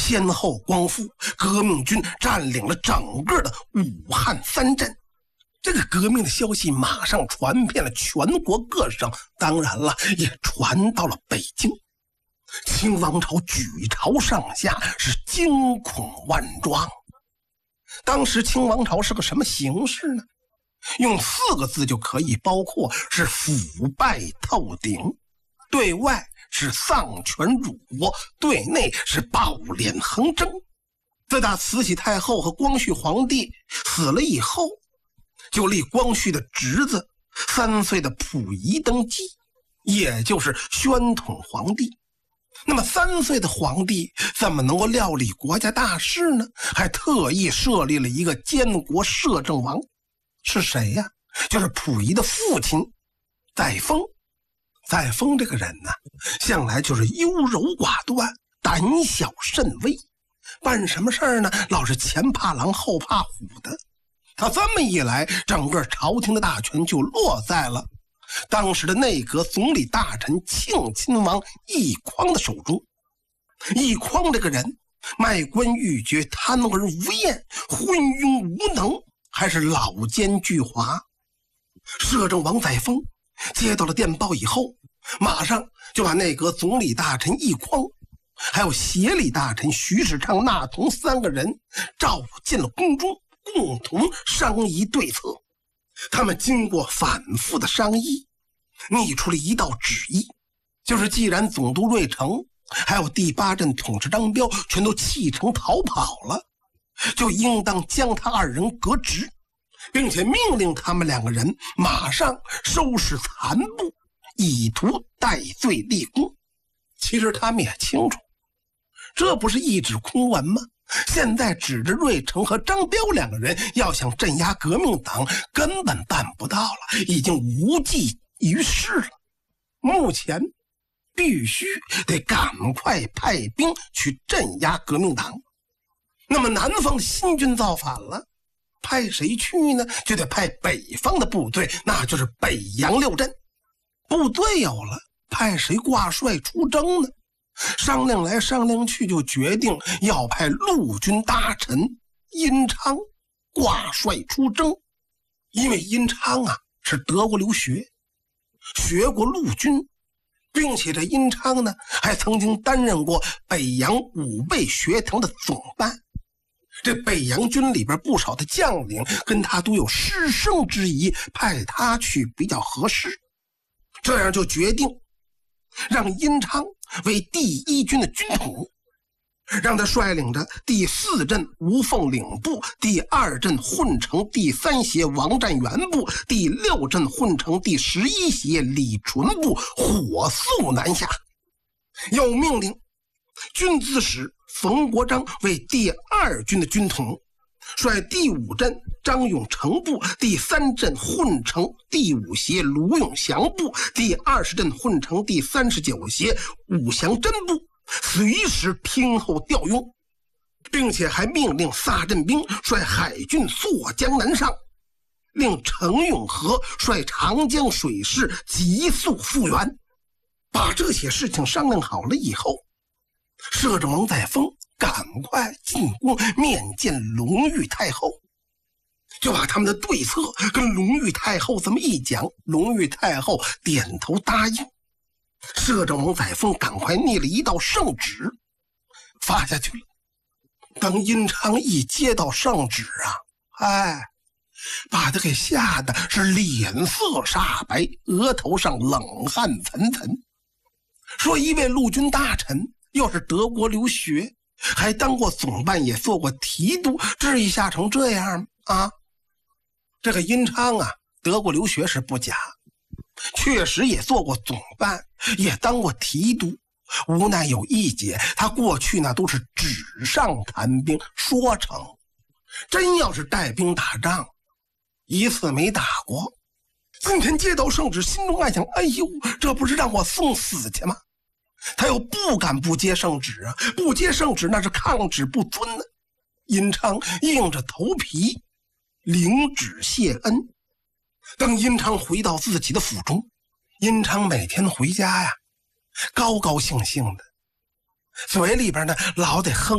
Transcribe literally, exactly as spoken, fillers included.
先后光复，革命军占领了整个的武汉三镇。这个革命的消息马上传遍了全国各省，当然了，也传到了北京。清王朝举朝上下是惊恐万状。当时清王朝是个什么形势呢？用四个字就可以包括，是腐败透顶。对外是丧权辱国，对内是暴敛横征。自打慈禧太后和光绪皇帝死了以后，就立光绪的侄子三岁的溥仪登基，也就是宣统皇帝。那么三岁的皇帝怎么能够料理国家大事呢？还特意设立了一个监国摄政王。是谁呀？就是溥仪的父亲载沣。载沣这个人呢，向来就是优柔寡断，胆小慎微，办什么事儿呢，老是前怕狼后怕虎的。他这么一来，整个朝廷的大权就落在了当时的内阁总理大臣庆亲王奕匡的手中。奕匡这个人卖官鬻爵，贪而无厌，昏庸无能，还是老奸巨猾。摄政王载沣接到了电报以后，马上就把内阁总理大臣奕匡还有协理大臣徐世昌、纳同三个人召进了宫中，共同商议对策。他们经过反复的商议，拟出了一道旨意，就是既然总督瑞成还有第八镇统治张彪全都弃城逃跑了，就应当将他二人革职，并且命令他们两个人马上收拾残部，以图戴罪立功。其实他们也清楚，这不是一纸空文吗？现在指着瑞成和张彪两个人要想镇压革命党，根本办不到了，已经无济于事了。目前必须得赶快派兵去镇压革命党。那么南方的新军造反了，派谁去呢？就得派北方的部队，那就是北洋六镇。部队有了，派谁挂帅出征呢？商量来商量去，就决定要派陆军大臣殷昌挂帅出征。因为殷昌啊是德国留学，学过陆军，并且这殷昌呢还曾经担任过北洋武备学堂的总办。这北洋军里边不少的将领跟他都有师生之谊，派他去比较合适。这样就决定让殷昌为第一军的军统，让他率领着第四镇吴凤岭部、第二镇混成第三协王占元部、第六镇混成第十一协李纯部火速南下。又命令军资使冯国璋为第二军的军统，率第五镇张永成部、第三镇混成第五协卢永祥部、第二十镇混成第三十九协武祥珍部随时听候调用，并且还命令萨镇兵率海军溯江南上，令程永和率长江水师急速复原。把这些事情商量好了以后，摄政王载沣赶快进宫面见隆裕太后，就把他们的对策跟隆裕太后这么一讲。隆裕太后点头答应。摄政王载沣赶快拟了一道圣旨发下去了。等殷昌一接到圣旨啊，哎，把他给吓得是脸色煞白，额头上冷汗涔涔。说一位陆军大臣，又是德国留学，还当过总办，也做过提督，至于吓成这样啊？这个殷昌啊，德国留学是不假，确实也做过总办，也当过提督，无奈有一节，他过去呢都是纸上谈兵，说成真要是带兵打仗，一次没打过。今天接到圣旨，心中暗想，哎呦，这不是让我送死去吗？他又不敢不接圣旨啊，不接圣旨那是抗旨不遵呢。殷昌硬着头皮领旨谢恩。等殷昌回到自己的府中，殷昌每天回家呀，高高兴兴的，嘴里边呢老得哼